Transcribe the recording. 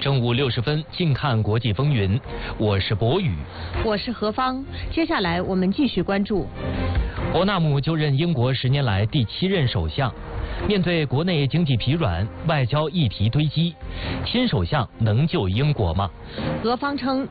正午60分，静看国际风云。我是博宇， 我是何芳。接下来我们继续关注。 伯纳姆就任英国10年来第7任首相。面对国内经济疲软，外交议题堆积，新首相能救英国吗？ 俄方称